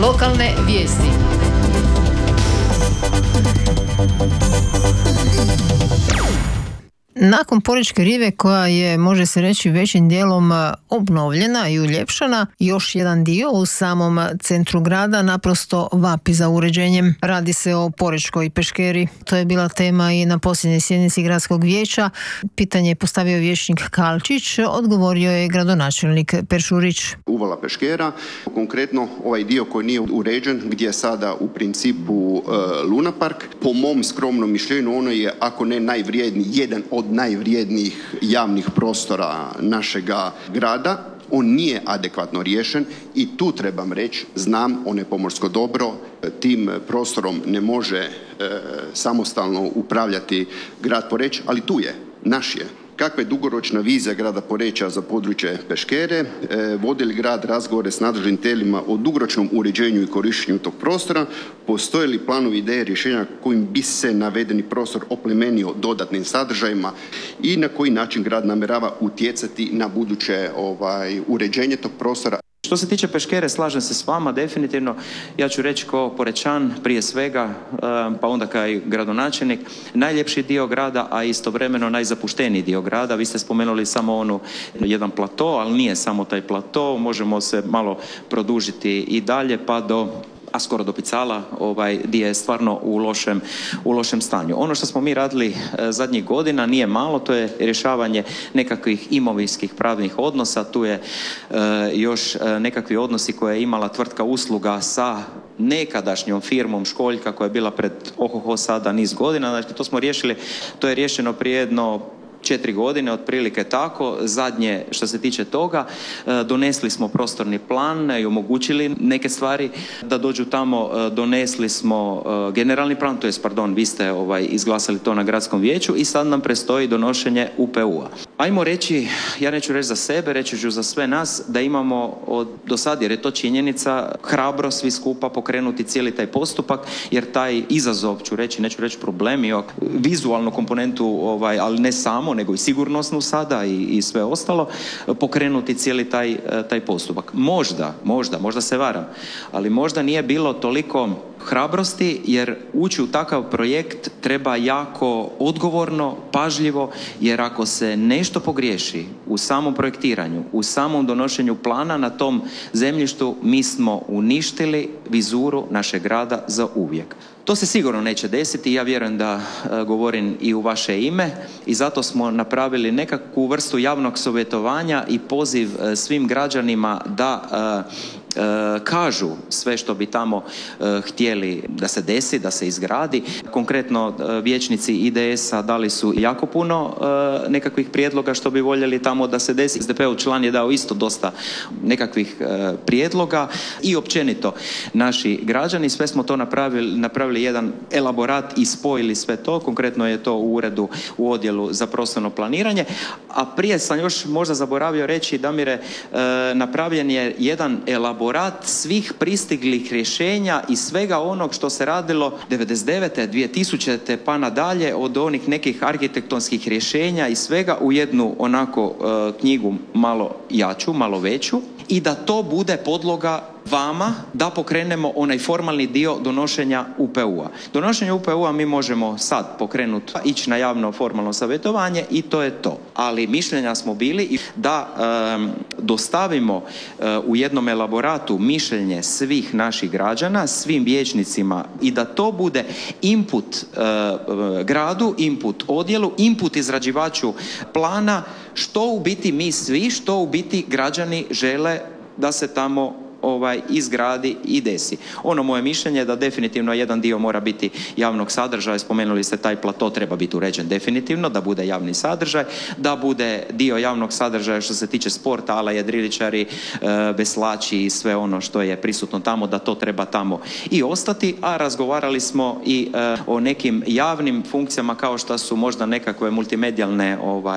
Lokalne vijesti. Nakon Porečke rive, koja je, može se reći, većim dijelom obnovljena i uljepšana, još jedan dio u samom centru grada naprosto vapi za uređenjem. Radi se o Porečkoj peškeri. To je bila tema i na posljednjoj sjednici gradskog vijeća. Pitanje je postavio vijećnik Kalčić, odgovorio je gradonačelnik Peršurić. Uvala peškera, konkretno ovaj dio koji nije uređen, gdje je sada u principu Luna Park. Po mom skromnom mišljenju ono je, ako ne najvrijedniji, jedan od najvrijednijih javnih prostora našega grada. On nije adekvatno riješen i tu trebam reći, znam, on je pomorsko dobro, tim prostorom ne može samostalno upravljati grad Poreč, ali tu je, naš je. Kakva je dugoročna vizija grada Poreča za područje peškere? Vodi li grad razgovore s nadležnim tijelima o dugoročnom uređenju i korištenju tog prostora? Postoje li planovi, ideje, rješenja kojim bi se navedeni prostor oplemenio dodatnim sadržajima i na koji način grad namjerava utjecati na buduće uređenje tog prostora? Što se tiče peškere, slažem se s vama, definitivno. Ja ću reći kao Porečan, prije svega, pa onda kao i gradonačelnik, najljepši dio grada, a istovremeno najzapušteniji dio grada. Vi ste spomenuli samo jedan plato, ali nije samo taj plato, možemo se malo produžiti i dalje pa skoro do Picala, gdje je stvarno u lošem stanju. Ono što smo mi radili zadnjih godina nije malo, to je rješavanje nekakvih imovinskih pravnih odnosa, tu je još nekakvi odnosi koje je imala tvrtka usluga sa nekadašnjom firmom Školjka koja je bila pred sada niz godina. Znači, to smo riješili, to je riješeno prije jedno 4 godine, otprilike tako. Zadnje, što se tiče toga, donesli smo prostorni plan i omogućili neke stvari da dođu tamo. Donesli smo generalni plan, vi ste izglasali to na gradskom vijeću i sad nam predstoji donošenje UPU-a. Ajmo reći, ja neću reći za sebe, reći ću za sve nas, da imamo do sad, jer je to činjenica, hrabro svi skupa pokrenuti cijeli taj postupak, jer taj izazov, neću reći problem, i vizualnu komponentu, ali ne samo, nego i sigurnosnu sada i sve ostalo, pokrenuti cijeli taj postupak. Možda se varam, ali možda nije bilo toliko hrabrosti, jer ući u takav projekt treba jako odgovorno, pažljivo, jer ako se nešto pogriješi u samom projektiranju, u samom donošenju plana na tom zemljištu, mi smo uništili vizuru našeg grada za uvijek. To se sigurno neće desiti, ja vjerujem da govorim i u vaše ime, i zato smo napravili nekakvu vrstu javnog savjetovanja i poziv svim građanima da kažu sve što bi tamo htjeli da se desi, da se izgradi. Konkretno vijećnici IDS-a dali su jako puno nekakvih prijedloga što bi voljeli tamo da se desi. SDP-ov član je dao isto dosta nekakvih prijedloga i općenito naši građani. Sve smo to napravili jedan elaborat i spojili sve to. Konkretno je to u uredu, u odjelu za prostorno planiranje. A prije sam još možda zaboravio reći, Damire, napravljen je jedan elaborat svih pristiglih rješenja i svega onog što se radilo 99. 2000. pa nadalje, od onih nekih arhitektonskih rješenja i svega u jednu onako knjigu malo jaču, malo veću, i da to bude podloga vama da pokrenemo onaj formalni dio donošenja UPU-a. Donošenje UPU-a mi možemo sad pokrenuti, ići na javno formalno savjetovanje i to je to. Ali mišljenja smo bili da dostavimo u jednom elaboratu mišljenje svih naših građana, svim vijećnicima, i da to bude input gradu, input odjelu, input izrađivaču plana, što u biti mi svi, što u biti građani žele da se tamo izgradi i desi. Ono moje mišljenje je da definitivno jedan dio mora biti javnog sadržaja. Spomenuli ste taj plato, treba biti uređen definitivno, da bude javni sadržaj, da bude dio javnog sadržaja što se tiče sporta, ala jedriličari, veslači i sve ono što je prisutno tamo, da to treba tamo i ostati. A razgovarali smo i o nekim javnim funkcijama kao što su možda nekakve multimedijalne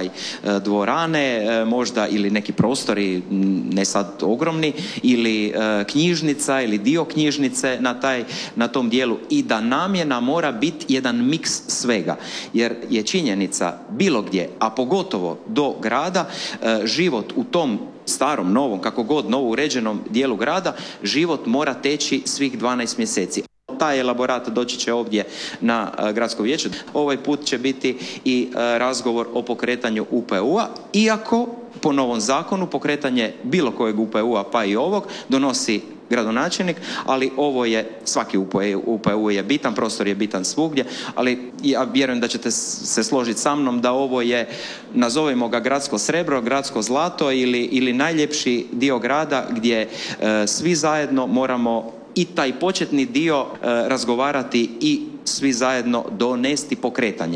dvorane, možda ili neki prostori, ne sad ogromni, ili knjižnica ili dio knjižnice na tom dijelu, i da namjena mora biti jedan miks svega, jer je činjenica bilo gdje, a pogotovo do grada, život u tom starom, novom, kako god, novo uređenom dijelu grada, život mora teći svih 12 mjeseci. Taj elaborat doći će ovdje na gradsko vijeće. Ovaj put će biti i razgovor o pokretanju UPU-a, iako po novom zakonu pokretanje bilo kojeg UPU-a pa i ovog donosi gradonačelnik, ali ovo je, svaki UPU je bitan, prostor je bitan svugdje, ali ja vjerujem da ćete se složiti sa mnom da ovo je, nazovimo ga gradsko srebro, gradsko zlato ili najljepši dio grada gdje svi zajedno moramo i taj početni dio razgovarati i svi zajedno donesti pokretanje.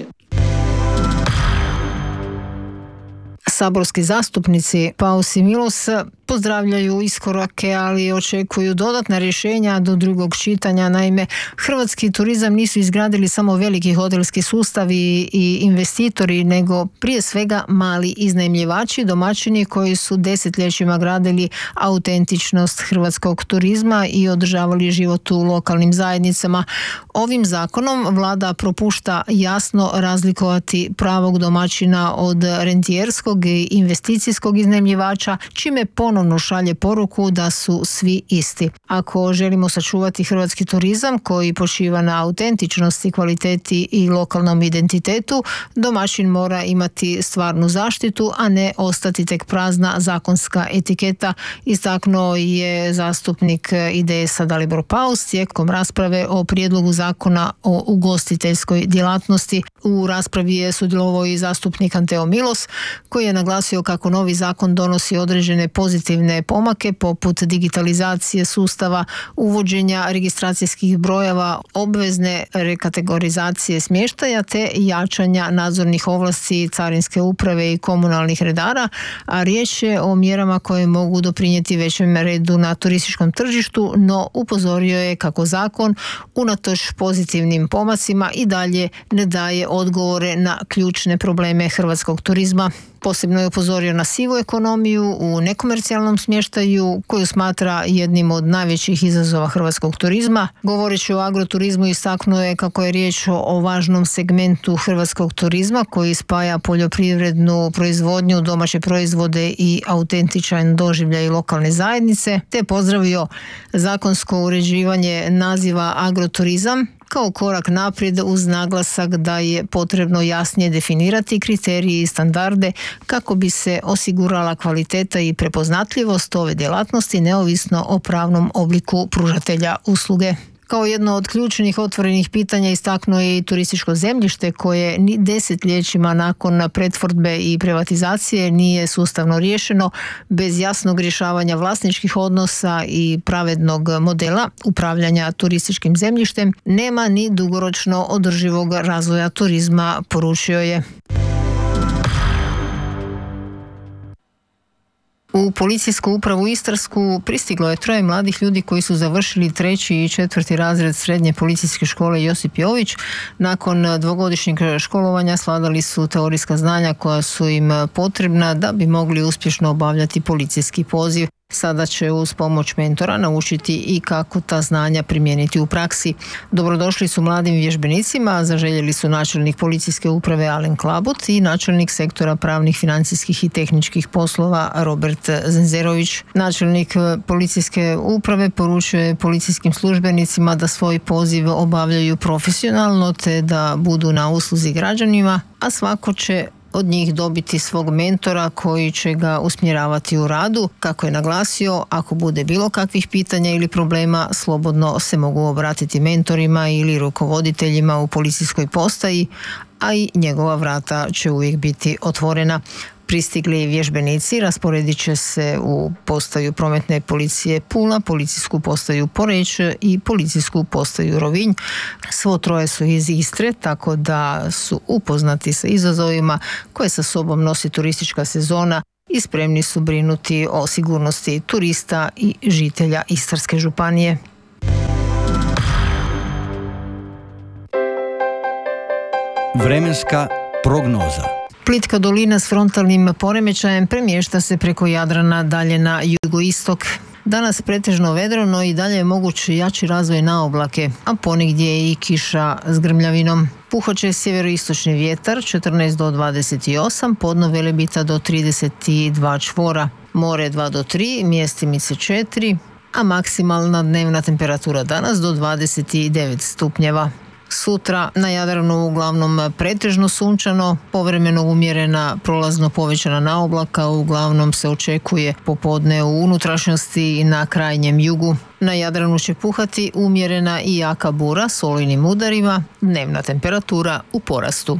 Saborski zastupnici Paus i Milos pozdravljaju iskorake, ali očekuju dodatna rješenja do drugog čitanja. Naime, hrvatski turizam nisu izgradili samo veliki hotelski sustavi i investitori, nego prije svega mali iznajmljivači, domaćini koji su desetljećima gradili autentičnost hrvatskog turizma i održavali život u lokalnim zajednicama. Ovim zakonom vlada propušta jasno razlikovati pravog domaćina od rentijerskog i investicijskog iznajmljivača, čime ponovno šalje poruku da su svi isti. Ako želimo sačuvati hrvatski turizam koji počiva na autentičnosti, kvaliteti i lokalnom identitetu, domaćin mora imati stvarnu zaštitu, a ne ostati tek prazna zakonska etiketa, istaknuo je zastupnik IDS-a Dalibor Paus tijekom rasprave o prijedlogu zakona o ugostiteljskoj djelatnosti. U raspravi je sudjelovao i zastupnik Anteo Milos, koji je naglasio kako novi zakon donosi određene pozitivne pomake poput digitalizacije sustava, uvođenja registracijskih brojeva, obvezne rekategorizacije smještaja te jačanja nadzornih ovlasti carinske uprave i komunalnih redara, a riječ je o mjerama koje mogu doprinijeti većem redu na turističkom tržištu, no upozorio je kako zakon unatoč pozitivnim pomacima i dalje ne daje odgovore na ključne probleme hrvatskog turizma. Posebno je upozorio na sivu ekonomiju u nekomercijalnom smještaju koju smatra jednim od najvećih izazova hrvatskog turizma. Govoreći o agroturizmu istaknuo je kako je riječ o važnom segmentu hrvatskog turizma koji spaja poljoprivrednu proizvodnju, domaće proizvode i autentičan doživljaj lokalne zajednice, te pozdravio zakonsko uređivanje naziva agroturizam kao korak naprijed uz naglasak da je potrebno jasnije definirati kriterije i standarde kako bi se osigurala kvaliteta i prepoznatljivost ove djelatnosti neovisno o pravnom obliku pružatelja usluge. Kao jedno od ključnih otvorenih pitanja istaknuo je i turističko zemljište koje ni desetljećima nakon pretvorbe i privatizacije nije sustavno riješeno. Bez jasnog rješavanja vlasničkih odnosa i pravednog modela upravljanja turističkim zemljištem nema ni dugoročno održivog razvoja turizma, poručio je. U policijsku upravu Istarsku pristiglo je 3 mladih ljudi koji su završili 3. i 4. razred srednje policijske škole Josip Jović. Nakon 2-godišnjeg školovanja svladali su teorijska znanja koja su im potrebna da bi mogli uspješno obavljati policijski poziv. Sada će uz pomoć mentora naučiti i kako ta znanja primijeniti u praksi. Dobrodošli su mladim vježbenicima, zaželjeli su načelnik policijske uprave Alen Klabut i načelnik sektora pravnih, financijskih i tehničkih poslova Robert Zenzerović. Načelnik policijske uprave poručuje policijskim službenicima da svoj poziv obavljaju profesionalno te da budu na usluzi građanima, a svako će od njih dobiti svog mentora koji će ga usmjeravati u radu. Kako je naglasio, ako bude bilo kakvih pitanja ili problema, slobodno se mogu obratiti mentorima ili rukovoditeljima u policijskoj postaji, a i njegova vrata će uvijek biti otvorena. Pristigli vježbenici rasporedit će se u postaju prometne policije Pula, policijsku postaju Poreč i policijsku postaju Rovinj. Svo 3 su iz Istre, tako da su upoznati sa izazovima koje sa sobom nosi turistička sezona i spremni su brinuti o sigurnosti turista i žitelja Istarske županije. Vremenska prognoza. Plitka dolina s frontalnim poremećajem premješta se preko Jadrana dalje na jugoistok. Danas pretežno vedreno i dalje je moguć jači razvoj na oblake, a ponegdje i kiša s grmljavinom. Puhat će sjeveroistočni vjetar 14 do 28, podno Velebita do 32 čvora, more 2 do 3, Mjestimice 4, a maksimalna dnevna temperatura danas do 29 stupnjeva. Sutra na Jadranu uglavnom pretežno sunčano, povremeno umjerena, prolazno povećana naoblaka, uglavnom se očekuje popodne u unutrašnjosti i na krajnjem jugu. Na Jadranu će puhati umjerena i jaka bura s olujnim udarima, dnevna temperatura u porastu.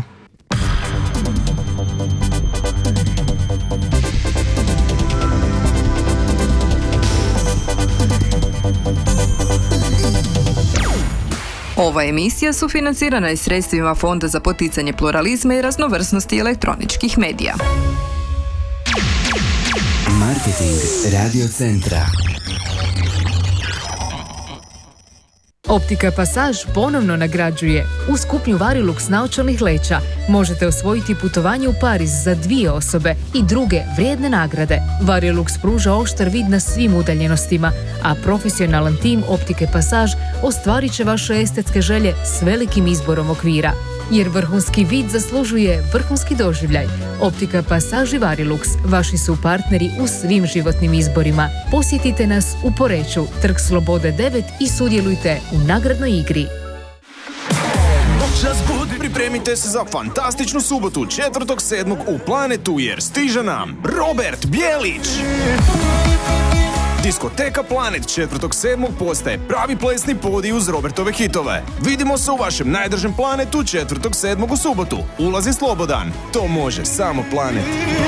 Ova emisija sufinancirana je sredstvima Fonda za poticanje pluralizma i raznovrsnosti elektroničkih medija. Marketing Radio Centra. Optika Pasaž ponovno nagrađuje. Uz kupnju Varilux naočalnih leća možete osvojiti putovanje u Pariz za 2 osobe i druge vrijedne nagrade. Varilux pruža oštar vid na svim udaljenostima, a profesionalan tim Optike Pasaž ostvarit će vaše estetske želje s velikim izborom okvira. Jer vrhunski vid zaslužuje vrhunski doživljaj. Optika Pasaž i Varilux vaši su partneri u svim životnim izborima. Posjetite nas u Poreču, Trg Slobode 9 i sudjelujte u nagradnoj igri. Čas budi, pripremite se za fantastičnu subotu 4.7. u Planetu jer stiže nam Robert Bjelić. Diskoteka Planet 4.7. postaje pravi plesni podij uz Robertove hitove. Vidimo se u vašem najdržem Planetu 4.7. u subotu. Ulaz je slobodan. To može samo Planet.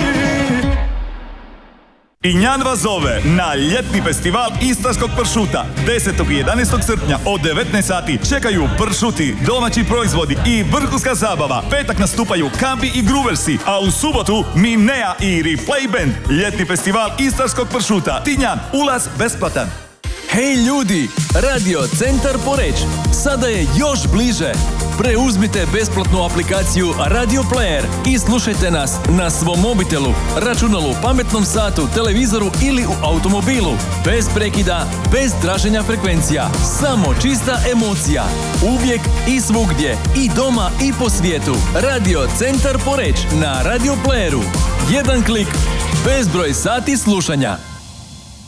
Injan vas zove na ljetni festival istarskog pršuta. 10. i 11. srpnja od 19 sati čekaju pršuti, domaći proizvodi i vrhunska zabava. Petak nastupaju Kampi i Gruversi, a u subotu Minea i Replay Band. Ljetni festival istarskog pršuta. Tinjan, ulaz besplatan. Hej ljudi, Radio Centar Poreč sada je još bliže. Preuzmite besplatnu aplikaciju Radio Player i slušajte nas na svom mobitelu, računalu, pametnom satu, televizoru ili u automobilu. Bez prekida, bez traženja frekvencija. Samo čista emocija. Uvijek i svugdje. I doma i po svijetu. Radio Centar Poreč na Radio Playeru. Jedan klik, bezbroj sati slušanja.